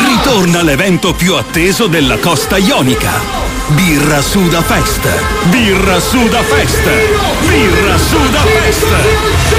Ritorna l'evento più atteso della costa ionica. Birra Suda Fest. Birra Suda Fest. Birra Suda Fest.